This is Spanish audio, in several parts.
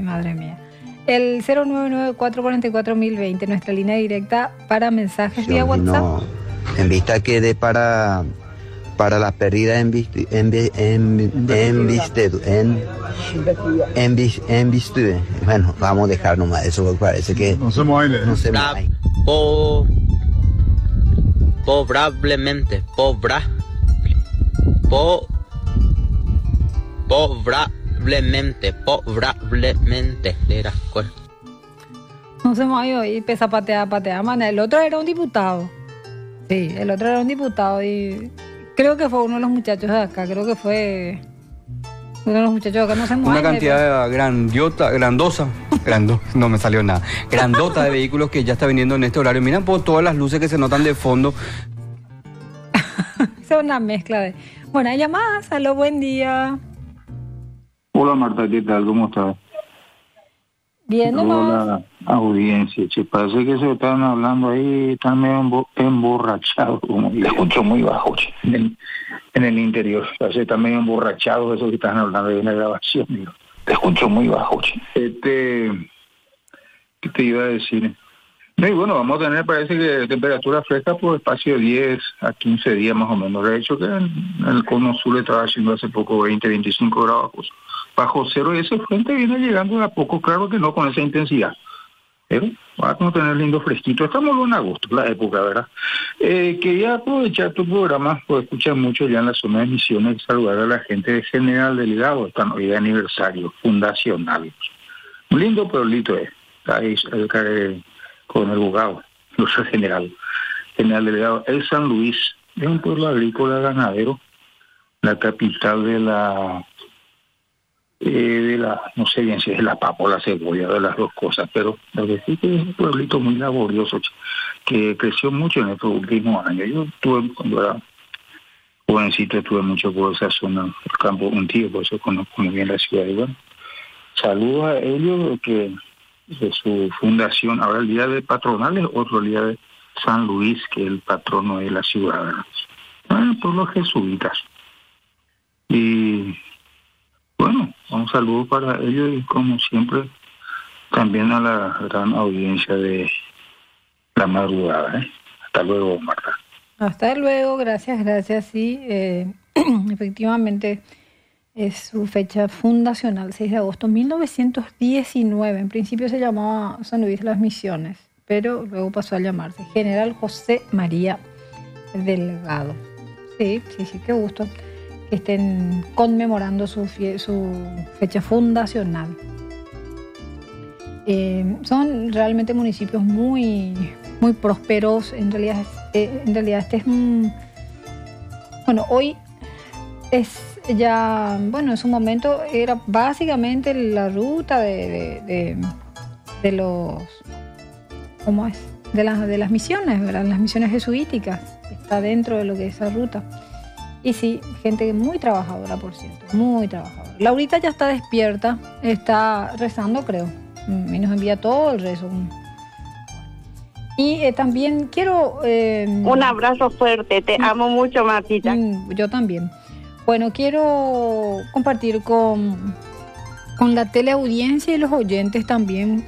madre mía. El 099-444-1020, nuestra línea directa para mensajes vía WhatsApp. No, en vista quede para la pérdida en Vistue. Bueno, vamos a dejar nomás eso, porque parece que no se mueve. No se mueve. Probablemente era cuál. No se mueve hoy, pesa patea. Man, el otro era un diputado. Sí, el otro era un diputado y creo que fue uno de los muchachos de acá. Creo que fue uno de los muchachos de acá. No se mueve. Una cantidad no me salió nada. Grandota de vehículos que ya está viniendo en este horario. Miren por todas las luces que se notan de fondo. Es una mezcla de... Bueno, hay llamadas. Aló, buen día. Hola Marta, ¿qué tal? ¿Cómo estás? Bien, hola, audiencia. Che, parece que se están hablando ahí, están medio emborrachados. Te escucho muy bajo, che, en el interior. Parece que están medio emborrachados esos que están hablando de una grabación. Digo. Te escucho muy bajo, che. ¿Qué te iba a decir? No, y bueno, vamos a tener, parece que temperatura fresca por espacio de 10 a 15 días más o menos. De hecho, que en el cono sur estaba haciendo hace poco 20, 25 grados bajo cero, y ese frente viene llegando de a poco, claro que no con esa intensidad. Pero vamos a tener lindo fresquito. Estamos en agosto, la época, ¿verdad? Quería aprovechar tu programa, porque escuchas mucho ya en la zona de Misiones, y saludar a la gente de General Delegado. Están hoy de aniversario fundacional. Un lindo pueblito ahí con el Bugao, no sé, General Delegado. El San Luis es un pueblo agrícola ganadero, la capital de la no sé bien si es la papa o la cebolla, de las dos cosas, pero lo que sí que es un pueblito muy laborioso, que creció mucho en estos últimos años. Yo cuando era jovencito, estuve mucho por esa zona, el campo un tío, por eso conozco muy bien la ciudad. Y bueno, saludos a ellos, que de su fundación, ahora el día de patronal es otro día de San Luis, que es el patrono de la ciudad, ¿verdad? Bueno, por los jesuitas. Y bueno, un saludo para ellos y como siempre también a la gran audiencia de la madrugada. Hasta luego, Marta. Hasta luego, gracias, sí. Efectivamente es su fecha fundacional, 6 de agosto de 1919. En principio se llamaba San Luis de las Misiones, pero luego pasó a llamarse General José María Delgado. Sí, qué gusto que estén conmemorando su fecha fundacional. Son realmente municipios muy, muy prósperos. En realidad este es un... Bueno, hoy es ya... Bueno, en su momento era básicamente la ruta de los... ¿Cómo es? De las misiones, ¿verdad? Las misiones jesuíticas. Está dentro de lo que es esa ruta. Y sí, gente muy trabajadora, por cierto, muy trabajadora. Laurita ya está despierta, está rezando, creo, y nos envía todo el rezo. Y también quiero... un abrazo fuerte, te amo mucho, Martita. Yo también. Bueno, quiero compartir con la teleaudiencia y los oyentes también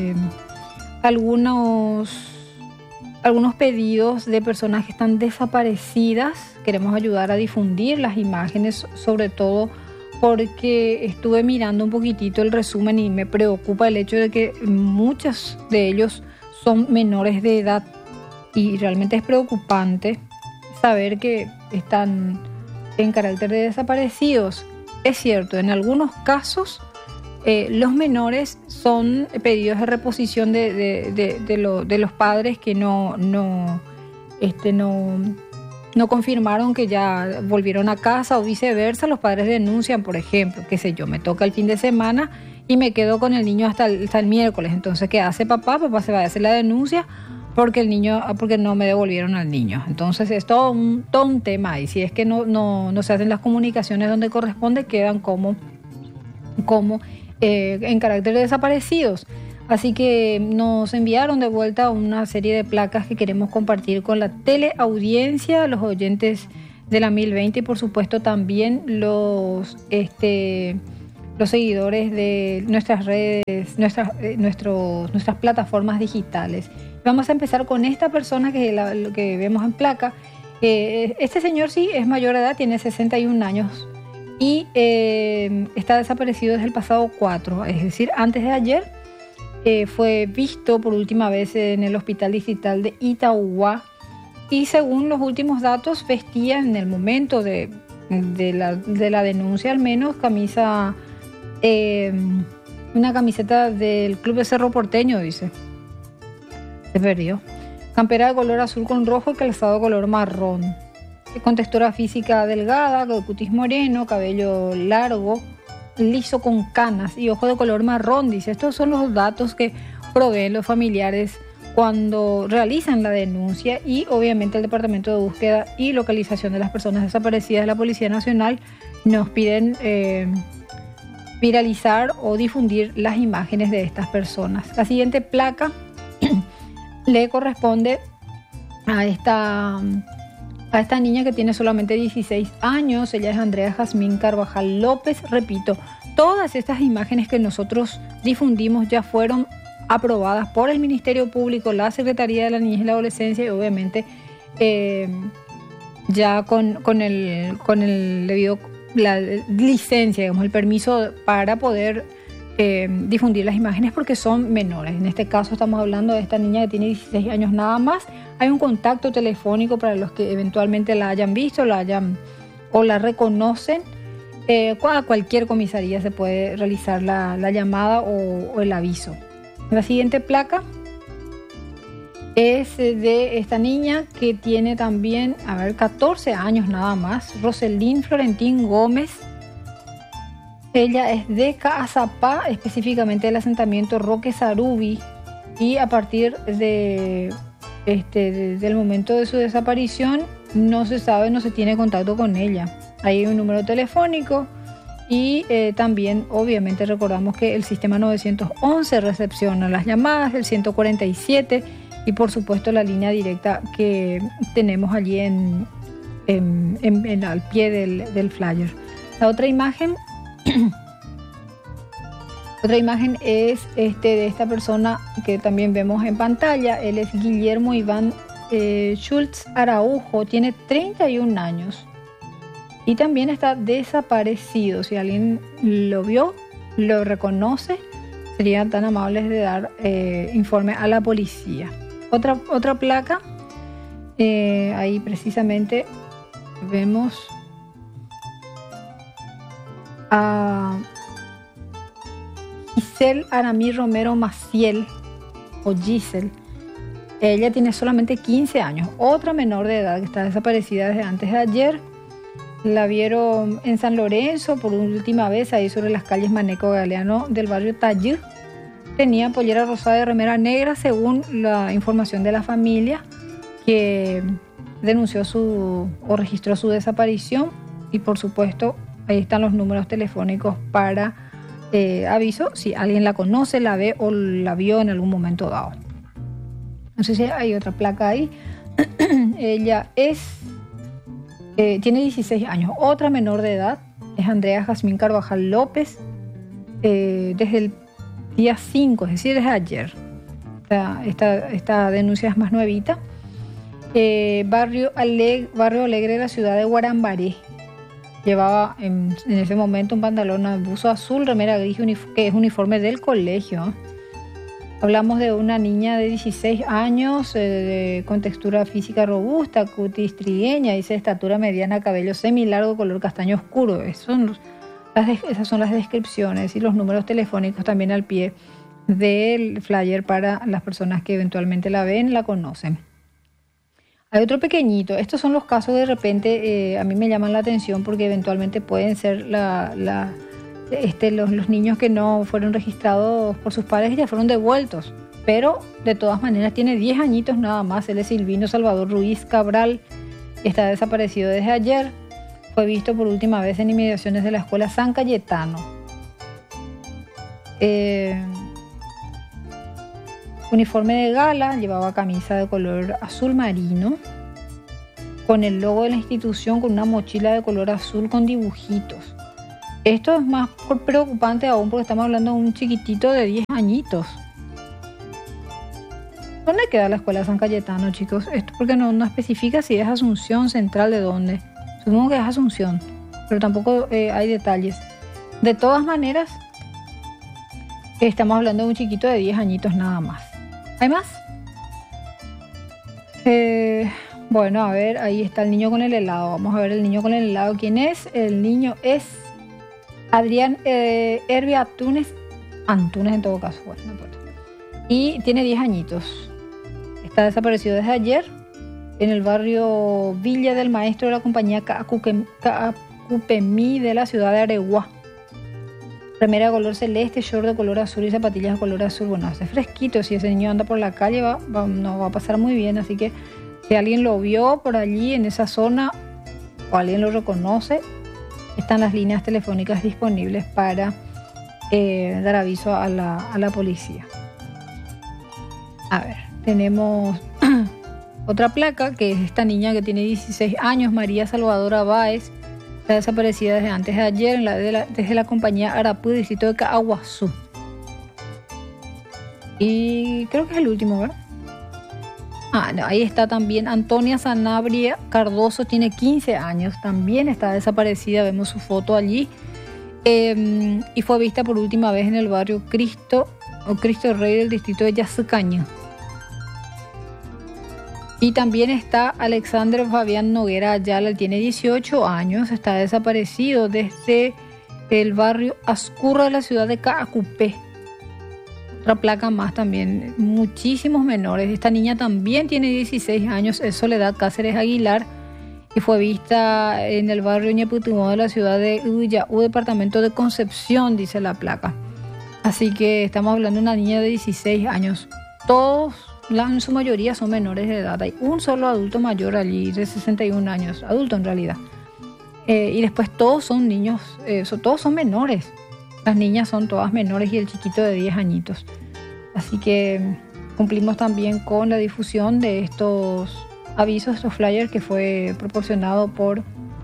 algunos pedidos de personas que están desaparecidas. Queremos ayudar a difundir las imágenes, sobre todo porque estuve mirando un poquitito el resumen y me preocupa el hecho de que muchos de ellos son menores de edad y realmente es preocupante saber que están en carácter de desaparecidos. Es cierto, en algunos casos los menores son pedidos de reposición de los padres que no confirmaron que ya volvieron a casa o viceversa. Los padres denuncian, por ejemplo, qué sé yo, me toca el fin de semana y me quedo con el niño hasta el miércoles. Entonces, ¿qué hace papá? Papá se va a hacer la denuncia porque no me devolvieron al niño. Entonces, es todo un tema. Y si es que no se hacen las comunicaciones donde corresponde, quedan como en carácter de desaparecidos. Así que nos enviaron de vuelta una serie de placas que queremos compartir con la teleaudiencia, los oyentes de la 1020 y por supuesto también los los seguidores de nuestras redes, nuestras plataformas digitales. Vamos a empezar con esta persona lo que vemos en placa. Este señor sí es mayor de edad, tiene 61 años y está desaparecido desde el pasado 4, es decir, antes de ayer. Fue visto por última vez en el hospital distrital de Itauguá y según los últimos datos vestía en el momento de la denuncia al menos una camiseta del Club de Cerro Porteño, dice. Se perdió. Campera de color azul con rojo y calzado color marrón. Con textura física delgada, cutis moreno, cabello largo, liso con canas y ojo de color marrón, dice. Estos son los datos que proveen los familiares cuando realizan la denuncia y obviamente el Departamento de Búsqueda y Localización de las Personas Desaparecidas de la Policía Nacional nos piden viralizar o difundir las imágenes de estas personas. La siguiente placa le corresponde a esta niña que tiene solamente 16 años. Ella es Andrea Jazmín Carvajal López. Repito, todas estas imágenes que nosotros difundimos ya fueron aprobadas por el Ministerio Público, la Secretaría de la Niñez y la Adolescencia y obviamente ya con el debido, la licencia, digamos, el permiso para poder difundir las imágenes porque son menores. En este caso estamos hablando de esta niña que tiene 16 años nada más. Hay un contacto telefónico para los que eventualmente la hayan visto, o la reconocen. A cualquier comisaría se puede realizar la llamada o el aviso. La siguiente placa es de esta niña que tiene también, 14 años nada más, Roselín Florentín Gómez. Ella es de Caazapá, específicamente del asentamiento Roque Sarubi, y a partir del momento de su desaparición no se sabe, no se tiene contacto con ella. Hay un número telefónico y también obviamente recordamos que el sistema 911 recepciona las llamadas, el 147 y por supuesto la línea directa que tenemos allí al pie del flyer. La otra imagen es de esta persona que también vemos en pantalla. Él es Guillermo Iván Schultz Araujo, tiene 31 años y también está desaparecido. Si alguien lo vio, lo reconoce, serían tan amables de dar informe a la policía. Otra placa, ahí precisamente vemos a Giselle Aramí Romero Maciel, o Giselle. Ella tiene solamente 15 años, otra menor de edad que está desaparecida desde antes de ayer. La vieron en San Lorenzo por última vez, ahí sobre las calles Maneco Galeano del barrio Tallí. Tenía pollera rosada y remera negra, según la información de la familia, que denunció o registró su desaparición. Y por supuesto, ahí están los números telefónicos para aviso si alguien la conoce, la ve o la vio en algún momento dado. No sé si hay otra placa ahí. Ella tiene 16 años, otra menor de edad, es Andrea Jazmín Carvajal López, desde el día 5, es decir, desde ayer. Esta denuncia es más nuevita. Barrio Alegre de la ciudad de Guarambaré. Llevaba en ese momento un pantalón a buzo azul, remera gris, que es uniforme del colegio. Hablamos de una niña de 16 años, con textura física robusta, cutis trigueña, dice estatura mediana, cabello semilargo, color castaño oscuro. Esas son las descripciones y los números telefónicos también al pie del flyer para las personas que eventualmente la ven, la conocen. Hay otro pequeñito. Estos son los casos de repente, a mí me llaman la atención porque eventualmente pueden ser los niños que no fueron registrados por sus padres y ya fueron devueltos. Pero de todas maneras tiene 10 añitos nada más. Él es Silvino Salvador Ruiz Cabral. Está desaparecido desde ayer. Fue visto por última vez en inmediaciones de la escuela San Cayetano. Uniforme de gala, llevaba camisa de color azul marino, con el logo de la institución, con una mochila de color azul con dibujitos. Esto es más preocupante aún porque estamos hablando de un chiquitito de 10 añitos. ¿Dónde queda la escuela San Cayetano, chicos? Esto porque no especifica si es Asunción Central, de dónde. Supongo que es Asunción, pero tampoco hay detalles. De todas maneras, estamos hablando de un chiquito de 10 añitos nada más. ¿Hay más? Bueno, a ver, ahí está el niño con el helado. Vamos a ver el niño con el helado. ¿Quién es? El niño es Adrián Herbia Antunes en todo caso. Bueno, no importa. Y tiene 10 añitos. Está desaparecido desde ayer en el barrio Villa del Maestro de la compañía Caacupemí de la ciudad de Areguá. Remera de color celeste, short de color azul y zapatillas de color azul. Bueno, hace fresquito. Si ese niño anda por la calle no va a pasar muy bien. Así que si alguien lo vio por allí en esa zona o alguien lo reconoce, están las líneas telefónicas disponibles para dar aviso a la policía. A ver, tenemos otra placa que es esta niña que tiene 16 años, María Salvadora Báez. Está desaparecida desde antes de ayer desde la compañía Arapú, distrito de Caaguazú. Y creo que es el último, ¿verdad? No, ahí está también Antonia Sanabria Cardoso, tiene 15 años, también está desaparecida, vemos su foto allí. Y fue vista por última vez en el barrio Cristo Rey del distrito de Yazucaña. Y también está Alexander Fabián Noguera Ayala, él tiene 18 años, está desaparecido desde el barrio Ascurra de la ciudad de Caacupé. Otra placa más también, muchísimos menores. Esta niña también tiene 16 años, es Soledad Cáceres Aguilar y fue vista en el barrio Ñeputumó de la ciudad de Uyaú, departamento de Concepción, dice la placa. Así que estamos hablando de una niña de 16 años. Todos, en su mayoría, son menores de edad. Hay un solo adulto mayor allí de 61 años, adulto en realidad. Y después todos son niños, todos son menores. Las niñas son todas menores y el chiquito de 10 añitos. Así que cumplimos también con la difusión de estos avisos, estos flyers que fue proporcionado por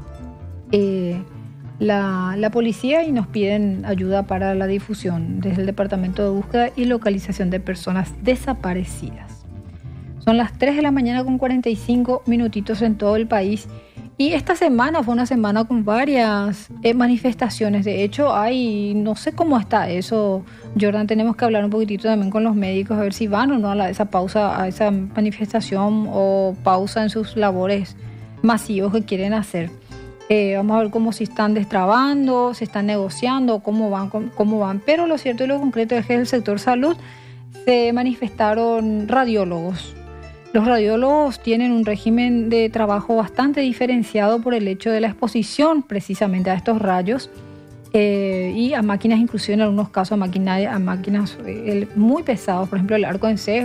la policía y nos piden ayuda para la difusión desde el Departamento de Búsqueda y Localización de Personas Desaparecidas. Son las 3 de la mañana con 45 minutitos en todo el país. Y esta semana fue una semana con varias manifestaciones. De hecho, no sé cómo está eso, Jordan, tenemos que hablar un poquitito también con los médicos a ver si van o no a esa pausa, a esa manifestación o pausa en sus labores masivos que quieren hacer. Vamos a ver cómo si están destrabando, si están negociando, cómo van. Pero lo cierto y lo concreto es que en el sector salud se manifestaron radiólogos. Los radiólogos tienen un régimen de trabajo bastante diferenciado por el hecho de la exposición precisamente a estos rayos y a máquinas, inclusive en algunos casos a máquinas muy pesadas. Por ejemplo, el arco en C es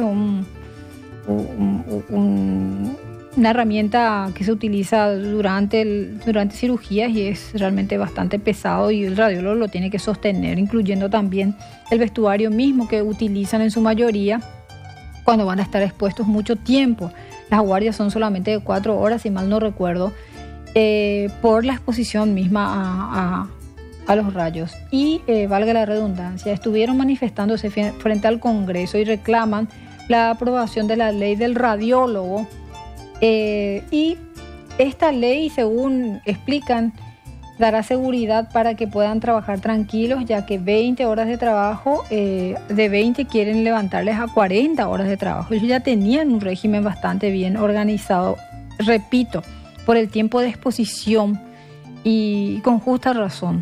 una herramienta que se utiliza durante cirugías y es realmente bastante pesado y el radiólogo lo tiene que sostener, incluyendo también el vestuario mismo que utilizan en su mayoría cuando van a estar expuestos mucho tiempo. Las guardias son solamente de 4 horas, si mal no recuerdo, por la exposición misma a los rayos. Y, valga la redundancia, estuvieron manifestándose frente al Congreso y reclaman la aprobación de la ley del radiólogo. Y esta ley, según explican, dará seguridad para que puedan trabajar tranquilos, ya que 20 horas de trabajo, de 20 quieren levantarles a 40 horas de trabajo. Ellos ya tenían un régimen bastante bien organizado, repito, por el tiempo de exposición y con justa razón.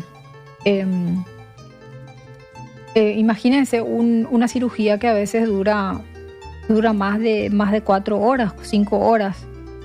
Imagínense una cirugía que a veces dura más de 4 horas, 5 horas,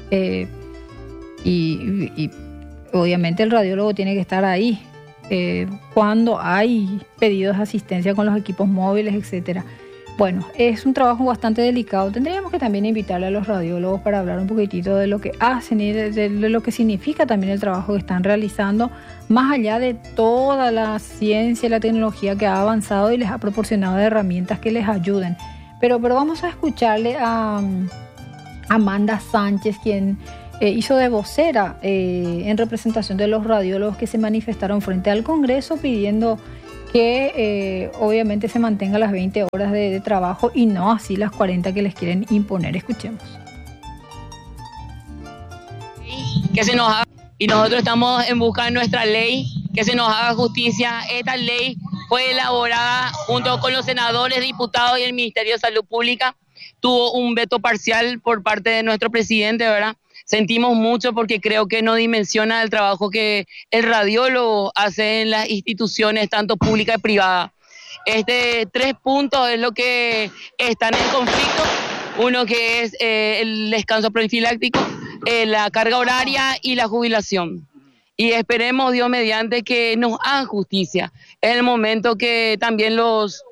y obviamente el radiólogo tiene que estar ahí cuando hay pedidos de asistencia con los equipos móviles, etcétera. Bueno, es un trabajo bastante delicado. Tendríamos que también invitarle a los radiólogos para hablar un poquitito de lo que hacen y de lo que significa también el trabajo que están realizando, más allá de toda la ciencia y la tecnología que ha avanzado y les ha proporcionado herramientas que les ayuden. Pero vamos a escucharle a Amanda Sánchez, quien hizo de vocera en representación de los radiólogos que se manifestaron frente al Congreso pidiendo que obviamente se mantenga las 20 horas de trabajo y no así las 40 que les quieren imponer. Escuchemos. Que se nos haga, y nosotros estamos en busca de nuestra ley, que se nos haga justicia. Esta ley fue elaborada junto con los senadores, diputados y el Ministerio de Salud Pública. Tuvo un veto parcial por parte de nuestro presidente, ¿verdad? Sentimos mucho porque creo que no dimensiona el trabajo que el radiólogo hace en las instituciones, tanto públicas y privadas. 3 puntos es lo que están en conflicto. Uno que es el descanso profiláctico, la carga horaria y la jubilación. Y esperemos, Dios mediante, que nos hagan justicia. Es el momento que también los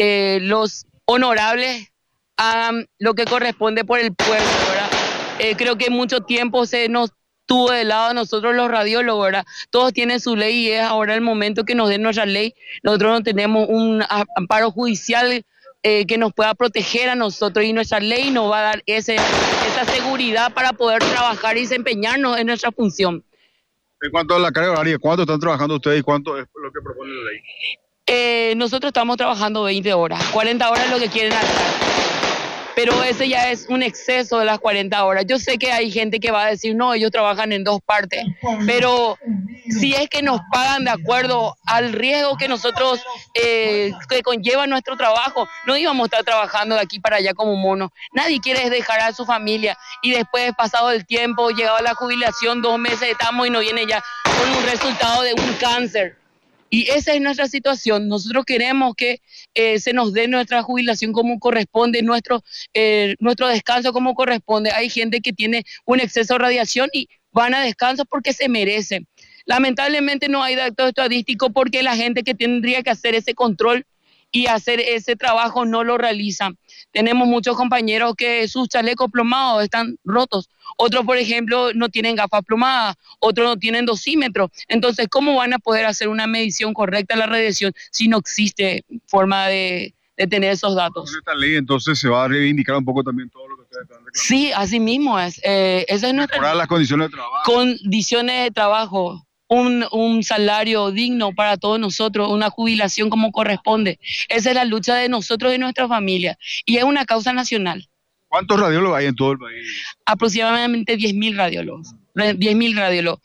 honorables hagan lo que corresponde por el pueblo, ¿verdad? Creo que mucho tiempo se nos tuvo de lado a nosotros los radiólogos, ¿verdad? Todos tienen su ley y es ahora el momento que nos den nuestra ley. Nosotros no tenemos un amparo judicial que nos pueda proteger a nosotros, y nuestra ley nos va a dar esa seguridad para poder trabajar y desempeñarnos en nuestra función. En cuanto a la carga horaria, ¿cuánto están trabajando ustedes y cuánto es lo que propone la ley? Nosotros estamos trabajando 20 horas, 40 horas es lo que quieren hacer. Pero ese ya es un exceso de las 40 horas. Yo sé que hay gente que va a decir, no, ellos trabajan en 2 partes, pero si es que nos pagan de acuerdo al riesgo que nosotros, que conlleva nuestro trabajo, no íbamos a estar trabajando de aquí para allá como monos. Nadie quiere dejar a su familia y después, pasado el tiempo, llegado a la jubilación, 2 meses estamos y no viene ya con un resultado de un cáncer. Y esa es nuestra situación. Nosotros queremos que se nos dé nuestra jubilación como corresponde, nuestro descanso como corresponde. Hay gente que tiene un exceso de radiación y van a descanso porque se merecen. Lamentablemente no hay datos estadísticos porque la gente que tendría que hacer ese control y hacer ese trabajo no lo realiza. Tenemos muchos compañeros que sus chalecos plomados están rotos. Otros, por ejemplo, no tienen gafas plomadas, otros no tienen dosímetro. Entonces, ¿cómo van a poder hacer una medición correcta de la radiación si no existe forma de tener esos datos? Con esta ley, entonces, se va a reivindicar un poco también todo lo que ustedes están reclamando. Sí, así mismo es. Esa es nuestra... Mejorar las condiciones de trabajo. Condiciones de trabajo. Un salario digno para todos nosotros, una jubilación como corresponde. Esa es la lucha de nosotros y de nuestra familia. Y es una causa nacional. ¿Cuántos radiólogos hay en todo el país? Aproximadamente 10.000 radiólogos. 10.000 radiólogos.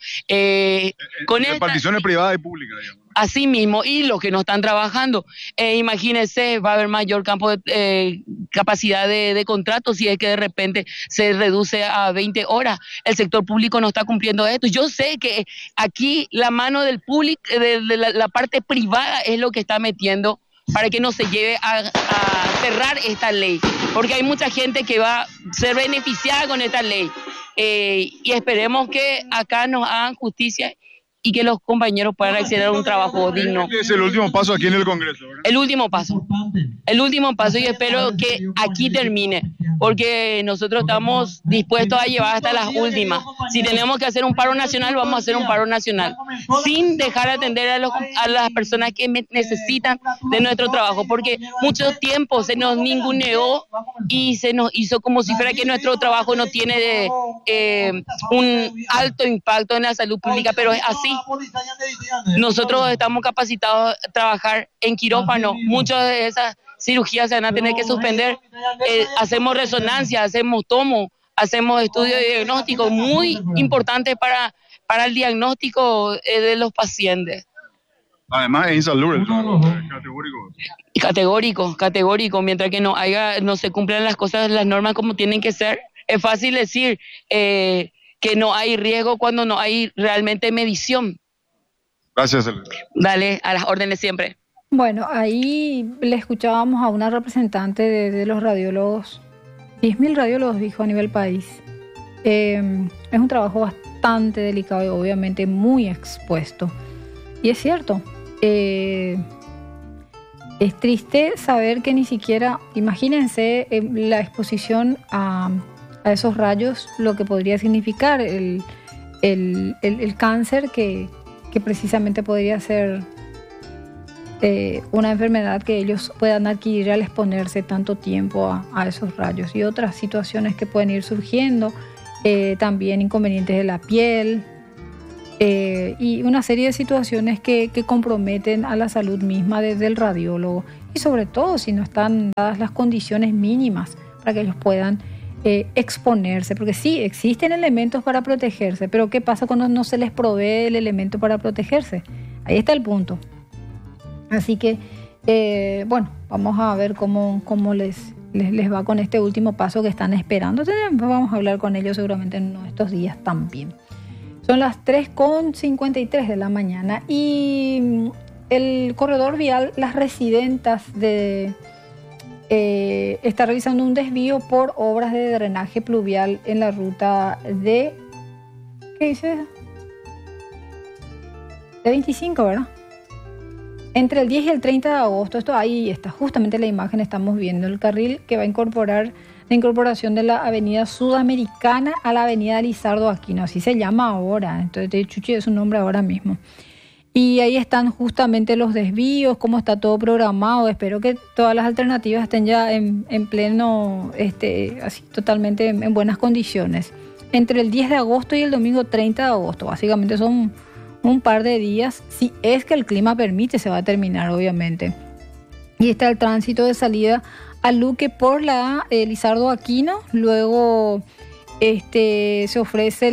Con reparticiones privadas y públicas, digamos. Así mismo, y los que no están trabajando. Imagínense, va a haber mayor campo de capacidad de contrato si es que de repente se reduce a 20 horas. El sector público no está cumpliendo esto. Yo sé que aquí la mano del público, de la parte privada es lo que está metiendo para que no se lleve a cerrar esta ley. Porque hay mucha gente que va a ser beneficiada con esta ley. Y esperemos que acá nos hagan justicia y que los compañeros puedan acceder a un trabajo digno. Este es el último paso aquí en el Congreso, ¿verdad? El último paso, y espero que aquí termine, porque nosotros estamos dispuestos a llevar hasta las últimas. Si tenemos que hacer un paro nacional, vamos a hacer un paro nacional, sin dejar de atender a las personas que necesitan de nuestro trabajo, porque mucho tiempo se nos ninguneó y se nos hizo como si fuera que nuestro trabajo no tiene un alto impacto en la salud pública, pero es así. Nosotros estamos capacitados a trabajar en quirófano. Muchas de esas cirugías se van a tener que suspender. Hacemos resonancia, hacemos tomo, hacemos estudios de diagnóstico muy importantes para el diagnóstico de los pacientes. Además es insalubre, categórico. Mientras que no se cumplan las cosas, las normas como tienen que ser. Es fácil decir que no hay riesgo cuando no hay realmente medición. Gracias. Dale, a las órdenes siempre. Bueno, ahí le escuchábamos a una representante de los radiólogos. 10.000 radiólogos, dijo, a nivel país. Es un trabajo bastante delicado y obviamente muy expuesto. Y es cierto, es triste saber que ni siquiera, imagínense la exposición a esos rayos, lo que podría significar el cáncer que precisamente podría ser una enfermedad que ellos puedan adquirir al exponerse tanto tiempo a esos rayos, y otras situaciones que pueden ir surgiendo también inconvenientes de la piel, y una serie de situaciones que comprometen a la salud misma desde el radiólogo, y sobre todo si no están dadas las condiciones mínimas para que ellos puedan exponerse, porque sí, existen elementos para protegerse, pero ¿qué pasa cuando no se les provee el elemento para protegerse? Ahí está el punto. Así que, bueno, vamos a ver cómo les va con este último paso que están esperando. Vamos a hablar con ellos seguramente en uno de estos días también. Son las 3:53 de la mañana y el corredor vial Las Residentas está realizando un desvío por obras de drenaje pluvial en la ruta de... ¿Qué dice? De 25, ¿verdad? Entre el 10 y el 30 de agosto, esto ahí está, justamente la imagen estamos viendo, el carril que va a incorporar la incorporación de la avenida Sudamericana a la avenida Lizardo Aquino, así se llama ahora, entonces Chuchi es su nombre ahora mismo. Y ahí están justamente los desvíos, cómo está todo programado. Espero que todas las alternativas estén ya en pleno, así totalmente en buenas condiciones. Entre el 10 de agosto y el domingo 30 de agosto, básicamente son un par de días, si es que el clima permite, se va a terminar obviamente. Y está el tránsito de salida a Luque por la Lizardo Aquino, luego se ofrece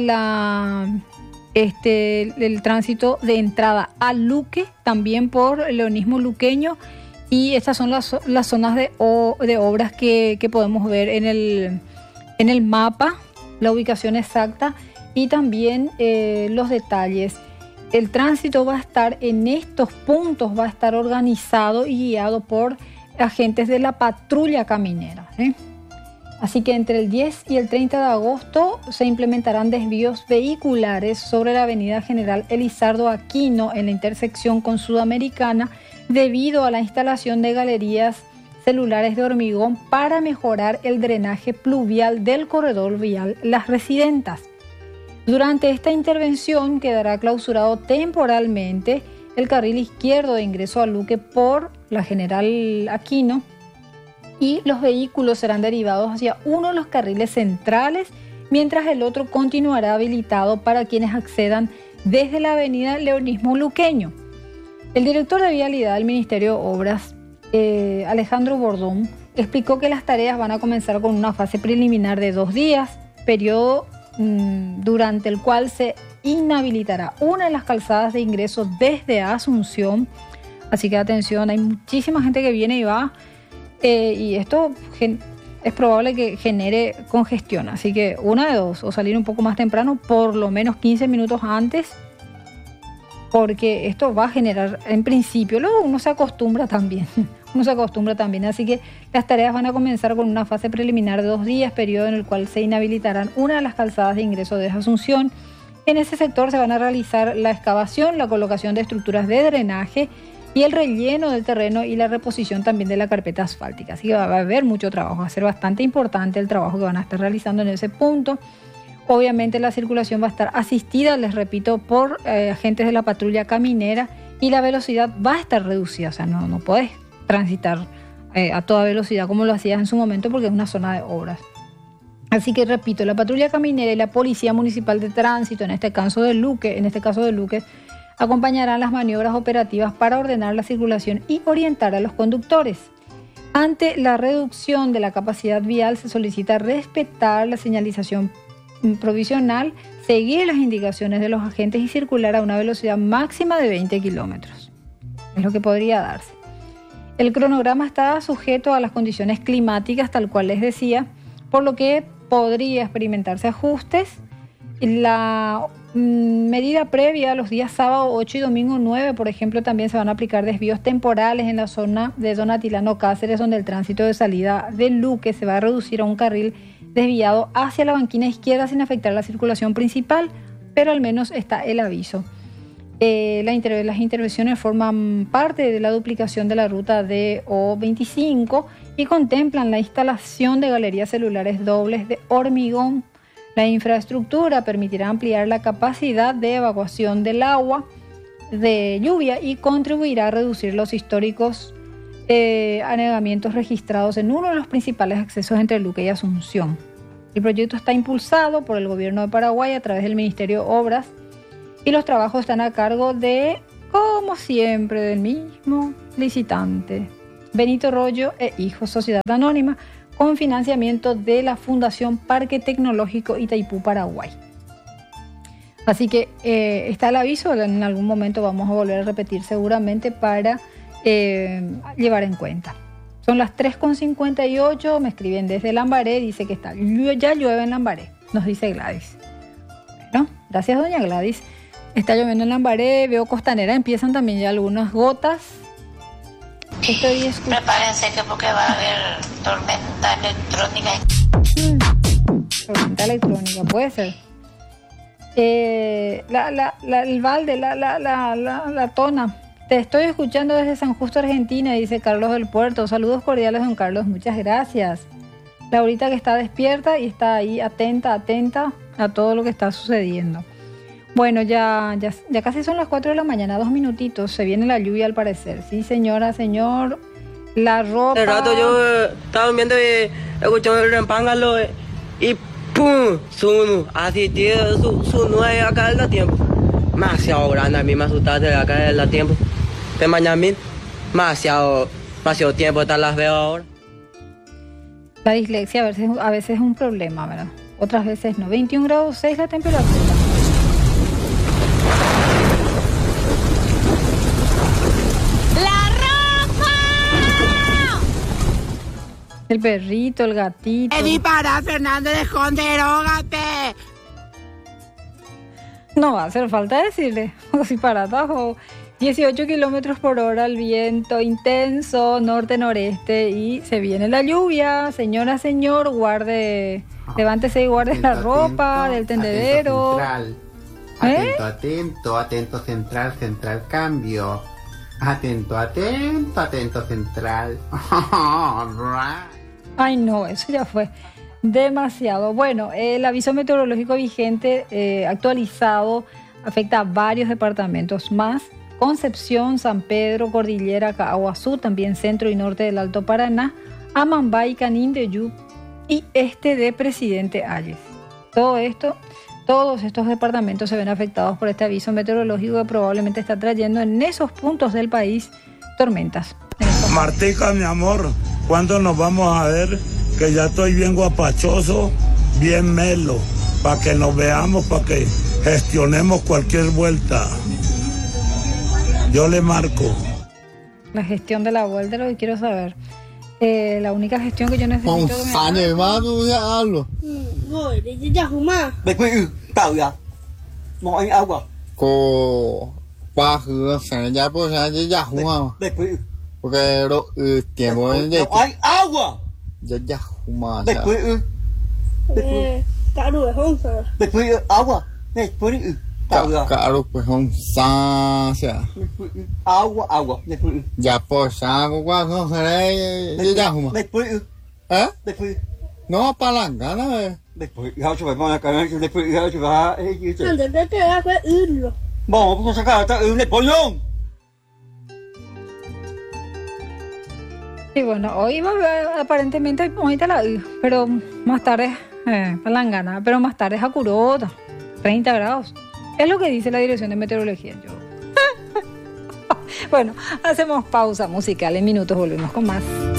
el tránsito de entrada a Luque, también por Leonismo Luqueño, y estas son las zonas de obras que podemos ver en el mapa, la ubicación exacta y también los detalles. El tránsito va a estar en estos puntos, va a estar organizado y guiado por agentes de la patrulla caminera, Así que entre el 10 y el 30 de agosto se implementarán desvíos vehiculares sobre la avenida General Elizardo Aquino en la intersección con Sudamericana debido a la instalación de galerías celulares de hormigón para mejorar el drenaje pluvial del corredor vial Las Residentas. Durante esta intervención quedará clausurado temporalmente el carril izquierdo de ingreso a Luque por la General Aquino, y los vehículos serán derivados hacia uno de los carriles centrales, mientras el otro continuará habilitado para quienes accedan desde la avenida Leonismo Luqueño. El director de Vialidad del Ministerio de Obras, Alejandro Bordón, explicó que las tareas van a comenzar con una fase preliminar de 2 días, periodo durante el cual se inhabilitará una de las calzadas de ingreso desde Asunción. Así que atención, hay muchísima gente que viene y va, y esto es probable que genere congestión. Así que una de dos, o salir un poco más temprano, por lo menos 15 minutos antes, porque esto va a generar, en principio, luego uno se acostumbra también. Así que las tareas van a comenzar con una fase preliminar de 2 días, periodo en el cual se inhabilitarán una de las calzadas de ingreso de Asunción. En ese sector se van a realizar la excavación, la colocación de estructuras de drenaje y el relleno del terreno y la reposición también de la carpeta asfáltica. Así que va a haber mucho trabajo, va a ser bastante importante el trabajo que van a estar realizando en ese punto. Obviamente la circulación va a estar asistida, les repito, por agentes de la patrulla caminera, y la velocidad va a estar reducida, o sea, no podés transitar a toda velocidad como lo hacías en su momento porque es una zona de obras. Así que repito, la patrulla caminera y la Policía Municipal de Tránsito, en este caso de Luque, acompañarán las maniobras operativas para ordenar la circulación y orientar a los conductores. Ante la reducción de la capacidad vial se solicita respetar la señalización provisional, seguir las indicaciones de los agentes y circular a una velocidad máxima de 20 kilómetros. Es lo que podría darse. El cronograma está sujeto a las condiciones climáticas, tal cual les decía, por lo que podría experimentarse ajustes. La medida previa, los días sábado 8 y domingo 9, por ejemplo, también se van a aplicar desvíos temporales en la zona de Don Atilano Cáceres, donde el tránsito de salida de Luque se va a reducir a un carril desviado hacia la banquina izquierda sin afectar la circulación principal, pero al menos está el aviso. Las intervenciones forman parte de la duplicación de la ruta DO25 y contemplan la instalación de galerías celulares dobles de hormigón. La infraestructura permitirá ampliar la capacidad de evacuación del agua de lluvia y contribuirá a reducir los históricos anegamientos registrados en uno de los principales accesos entre Luque y Asunción. El proyecto está impulsado por el gobierno de Paraguay a través del Ministerio de Obras y los trabajos están a cargo de, como siempre, del mismo licitante, Benito Rollo e Hijos Sociedad Anónima, con financiamiento de la Fundación Parque Tecnológico Itaipú, Paraguay. Así que está el aviso, en algún momento vamos a volver a repetir seguramente para llevar en cuenta. Son las 3:58, me escriben desde Lambaré, dice que ya llueve en Lambaré, nos dice Gladys. Bueno, gracias doña Gladys. Está lloviendo en Lambaré, veo Costanera, empiezan también ya algunas gotas. Prepárense que porque va a haber tormenta electrónica. Tormenta electrónica, puede ser. El balde, la tona. Te estoy escuchando desde San Justo, Argentina, dice Carlos del Puerto. Saludos cordiales, don Carlos, muchas gracias. Laurita que está despierta y está ahí atenta a todo lo que está sucediendo. Bueno, ya casi son las 4 de la mañana, 2 minutitos. Se viene la lluvia al parecer. Sí, señora, señor. La ropa. El rato yo estaba viendo y escuchando el rempángalo y ¡pum! Así tiene su nueve acá del tiempo. Demasiado grande, a mí me asustaste de acá del tiempo. De mañana demasiado tiempo, estas las veo ahora. La dislexia a veces es un problema, ¿verdad? Otras veces no. 21 grados 6 la temperatura. El perrito, el gatito. Dispara, Fernando, derógate. No va a hacer falta decirle. Disparatajo. 18 kilómetros por hora, el viento intenso, norte-noreste. Y se viene la lluvia. Señora, señor, guarde. Levántese y guarde la ropa del tendedero. Atento, central, cambio. Atento, central. Ay, no, eso ya fue demasiado. Bueno, el aviso meteorológico vigente actualizado afecta a varios departamentos más. Concepción, San Pedro, Cordillera, Caaguazú, también centro y norte del Alto Paraná, Amambay, Canindeyú y este de Presidente Hayes. Todos estos departamentos se ven afectados por este aviso meteorológico que probablemente está trayendo en esos puntos del país tormentas. Martica, mi amor, ¿cuándo nos vamos a ver? Que ya estoy bien guapachoso, bien melo, para que nos veamos, para que gestionemos cualquier vuelta. Yo le marco. La gestión de la vuelta es lo que quiero saber. La única gestión que yo necesito que porque tiempo no hay agua. Ya huma. Después agua. Claro, pues agua. Ya pues agua no seré ya huma. Después. No palangana. Después ya se va a caer, después ya se va. Vamos a sacar hasta un pollón. Y bueno, hoy aparentemente ahorita pero más tarde palangana, pero más tarde es Jacurota, 30 grados. Es lo que dice la Dirección de Meteorología. Bueno, hacemos pausa musical, en minutos volvemos con más.